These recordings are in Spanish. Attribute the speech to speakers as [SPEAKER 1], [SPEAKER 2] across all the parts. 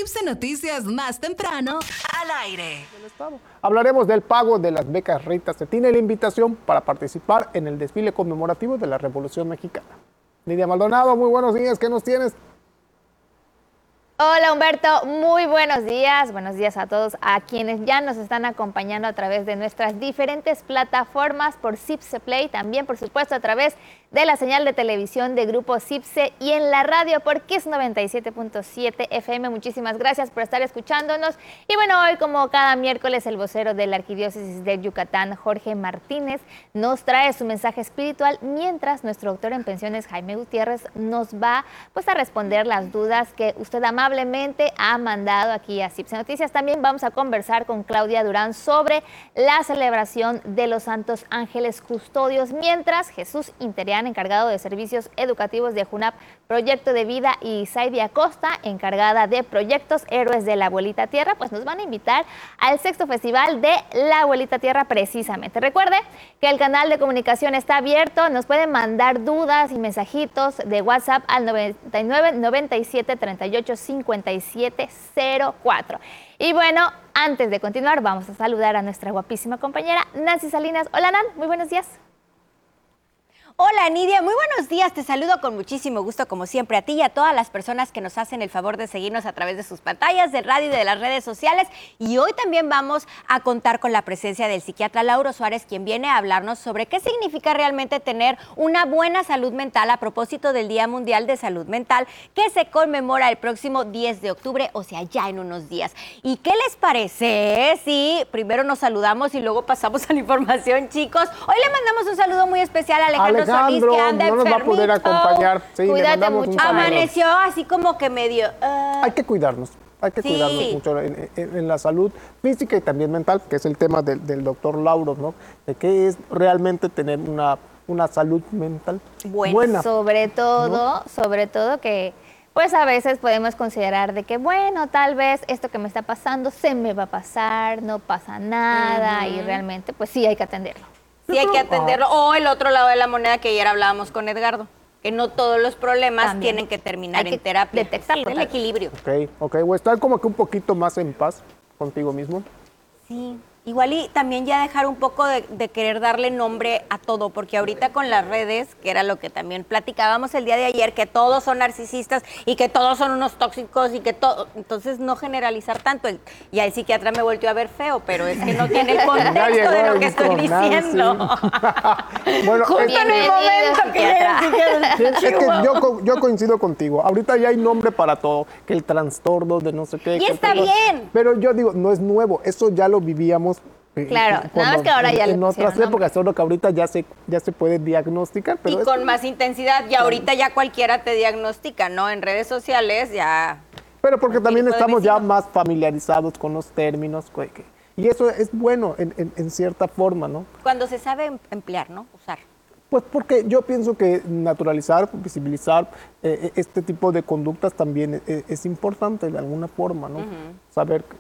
[SPEAKER 1] CIPSE Noticias más temprano al aire.
[SPEAKER 2] Hablaremos del pago de las becas Rita Cetina y la invitación para participar en el desfile conmemorativo de la Revolución Mexicana. Nidia Maldonado, muy buenos días, ¿qué nos tienes?
[SPEAKER 3] Hola Humberto, muy buenos días a todos, a quienes ya nos están acompañando a través de nuestras diferentes plataformas por CIPSE Play, también por supuesto a través de la señal de televisión de Grupo CIPSE y en la radio por KISS 97.7 FM. Muchísimas gracias por estar escuchándonos. Y bueno, hoy como cada miércoles el vocero de la Arquidiócesis de Yucatán, Jorge Martínez, nos trae su mensaje espiritual, mientras nuestro doctor en pensiones, Jaime Gutiérrez, nos va a responder las dudas que usted amablemente ha mandado aquí a CIPSE Noticias. También vamos a conversar con Claudia Durán sobre la celebración de los Santos Ángeles Custodios, mientras Jesús Interián, encargado de servicios educativos de JUNAP Proyecto de Vida, y Saidi Acosta, encargada de proyectos Héroes de la Abuelita Tierra, pues nos van a invitar al 6º Festival de la Abuelita Tierra precisamente. Recuerde que el canal de comunicación está abierto, nos pueden mandar dudas y mensajitos de WhatsApp al 99 97 38 57 04. Y bueno, antes de continuar, vamos a saludar a nuestra guapísima compañera Nancy Salinas. Hola Nan, muy buenos días.
[SPEAKER 4] Hola Nidia, muy buenos días, te saludo con muchísimo gusto como siempre a ti y a todas las personas que nos hacen el favor de seguirnos a través de sus pantallas, de radio y de las redes sociales. Y hoy también vamos a contar con la presencia del psiquiatra Lauro Suárez, quien viene a hablarnos sobre qué significa realmente tener una buena salud mental a propósito del Día Mundial de Salud Mental, que se conmemora el próximo 10 de octubre, o sea, ya en unos días. ¿Y qué les parece si primero nos saludamos y luego pasamos a la información, chicos? Hoy le mandamos un saludo muy especial a Alejandro Solís, que anda
[SPEAKER 2] no nos va a poder acompañar. Sí,
[SPEAKER 4] cuídate mucho. Amaneció así como que medio...
[SPEAKER 2] Hay que cuidarnos. Hay que cuidarnos mucho en la salud física y también mental, que es el tema del doctor Lauro, ¿no? De qué es realmente tener una salud mental buena.
[SPEAKER 3] Sobre todo que pues a veces podemos considerar de que, bueno, tal vez esto que me está pasando se me va a pasar, no pasa nada, y realmente pues sí hay que atenderlo.
[SPEAKER 4] Sí hay que atenderlo. O el otro lado de la moneda que ayer hablábamos con Edgardo, que no todos los problemas también tienen que terminar en terapia.
[SPEAKER 3] Detectarlo.
[SPEAKER 4] El equilibrio.
[SPEAKER 2] Ok, o estar como que un poquito más en paz contigo mismo.
[SPEAKER 4] Sí, igual y también ya dejar un poco de querer darle nombre a todo, porque ahorita con las redes, que era lo que también platicábamos el día de ayer, que todos son narcisistas y que todos son unos tóxicos y que todo, entonces no generalizar tanto. Y al psiquiatra me volteó a ver feo, pero es que no tiene el contexto de lo que estoy diciendo.
[SPEAKER 2] Bueno,
[SPEAKER 4] justo en el momento que
[SPEAKER 2] es que yo coincido contigo. Ahorita ya hay nombre para todo, que el trastorno de no sé qué.
[SPEAKER 4] Y está bien.
[SPEAKER 2] Pero yo digo, no es nuevo, eso ya lo vivíamos.
[SPEAKER 3] Claro, nada más que ahora ya
[SPEAKER 2] en otras épocas, solo que ahorita ya se puede diagnosticar. Pero
[SPEAKER 4] y con más intensidad, y ahorita ya cualquiera te diagnostica, ¿no? En redes sociales ya...
[SPEAKER 2] Pero porque también estamos ya más familiarizados con los términos, y eso es bueno en cierta forma, ¿no?
[SPEAKER 4] Cuando se sabe emplear, ¿no? Usar.
[SPEAKER 2] Pues porque yo pienso que naturalizar, visibilizar este tipo de conductas también es importante de alguna forma, ¿no? Saber que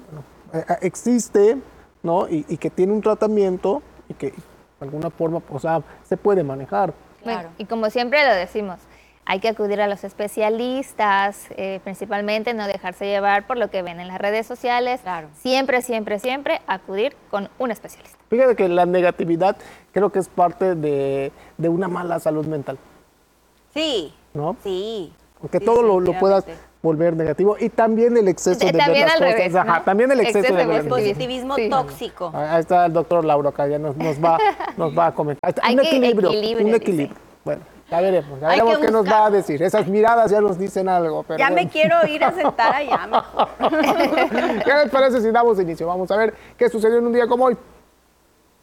[SPEAKER 2] existe, ¿no? Y que tiene un tratamiento y que de alguna forma, o sea, se puede manejar.
[SPEAKER 3] Claro. Y como siempre lo decimos, hay que acudir a los especialistas, principalmente no dejarse llevar por lo que ven en las redes sociales.
[SPEAKER 4] Claro.
[SPEAKER 3] Siempre acudir con un especialista.
[SPEAKER 2] Fíjate que la negatividad creo que es parte de una mala salud mental.
[SPEAKER 4] Sí.
[SPEAKER 2] ¿No?
[SPEAKER 4] Sí.
[SPEAKER 2] Porque todo lo puedas volver negativo, y también el exceso de ver las cosas.
[SPEAKER 3] Revés, ¿no?
[SPEAKER 2] También el exceso de ver.
[SPEAKER 4] El positivismo tóxico.
[SPEAKER 2] Ahí está el doctor Lauro acá, ya nos va a comentar. Un equilibrio.
[SPEAKER 3] Dice.
[SPEAKER 2] Bueno, ya veremos qué nos va a decir. Esas miradas ya nos dicen algo. Pero
[SPEAKER 4] ya me quiero ir a sentar allá mejor.
[SPEAKER 2] ¿Qué les parece si damos inicio? Vamos a ver qué sucedió en un día como hoy.